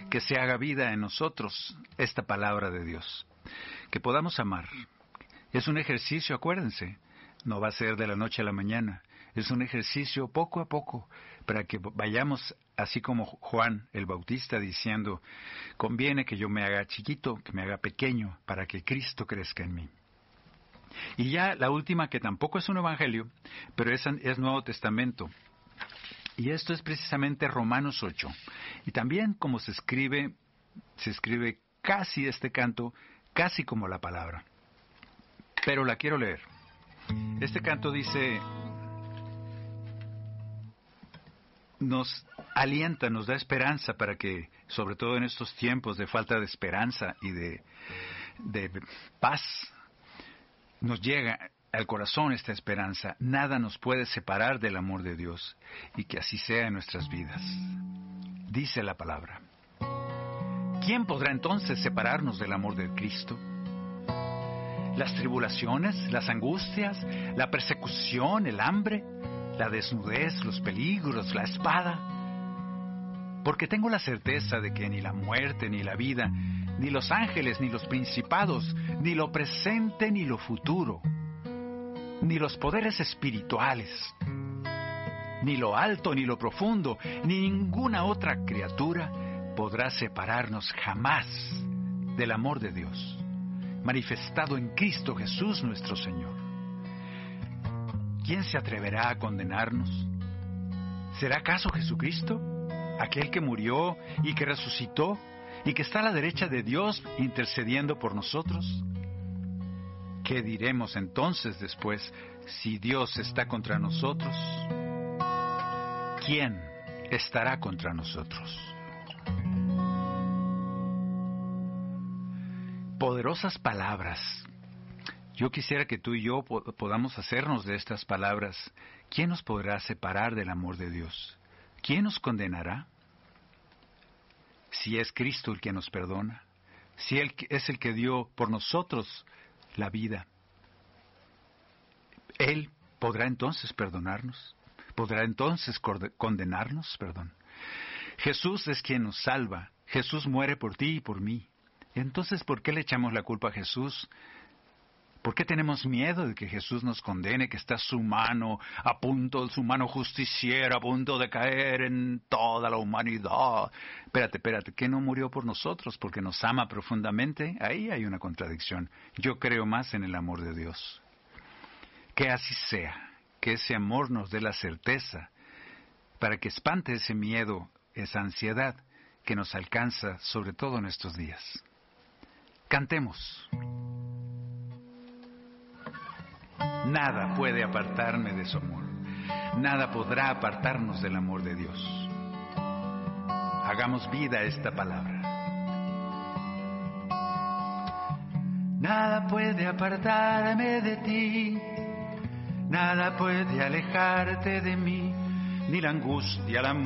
que se haga vida en nosotros esta palabra de Dios, que podamos amar. Es un ejercicio, acuérdense, no va a ser de la noche a la mañana, es un ejercicio poco a poco, para que vayamos así como Juan el Bautista diciendo, conviene que yo me haga chiquito, que me haga pequeño, para que Cristo crezca en mí. Y ya la última, que tampoco es un evangelio, pero es Nuevo Testamento. Y esto es precisamente Romanos 8. Y también como se escribe casi este canto, casi como la palabra. Pero la quiero leer. Este canto dice, nos alienta, nos da esperanza para que, sobre todo en estos tiempos de falta de esperanza y de paz, nos llega al corazón esta esperanza. Nada nos puede separar del amor de Dios, y que así sea en nuestras vidas. Dice la palabra, ¿quién podrá entonces separarnos del amor de Cristo? Las tribulaciones, las angustias, la persecución, el hambre, la desnudez, los peligros, la espada. Porque tengo la certeza de que ni la muerte, ni la vida, ni los ángeles, ni los principados, ni lo presente, ni lo futuro, ni los poderes espirituales, ni lo alto, ni lo profundo, ni ninguna otra criatura podrá separarnos jamás del amor de Dios, manifestado en Cristo Jesús nuestro Señor. ¿Quién se atreverá a condenarnos? ¿Será acaso Jesucristo, aquel que murió y que resucitó y que está a la derecha de Dios intercediendo por nosotros? ¿Qué diremos entonces después si Dios está contra nosotros? ¿Quién estará contra nosotros? Poderosas palabras. Yo quisiera que tú y yo podamos hacernos de estas palabras. ¿Quién nos podrá separar del amor de Dios? ¿Quién nos condenará? Si es Cristo el que nos perdona, si Él es el que dio por nosotros la vida, ¿Él podrá entonces perdonarnos? ¿Podrá entonces condenarnos? Perdón. Jesús es quien nos salva. Jesús muere por ti y por mí. Entonces, ¿por qué le echamos la culpa a Jesús? ¿Por qué tenemos miedo de que Jesús nos condene, que está su mano justiciera, a punto de caer en toda la humanidad? Espérate, ¿que no murió por nosotros porque nos ama profundamente? Ahí hay una contradicción. Yo creo más en el amor de Dios. Que así sea, que ese amor nos dé la certeza, para que espante ese miedo, esa ansiedad que nos alcanza, sobre todo en estos días. Cantemos. Nada puede apartarme de su amor. Nada podrá apartarnos del amor de Dios. Hagamos vida a esta palabra. Nada puede apartarme de ti. Nada puede alejarte de mí. Ni la angustia, la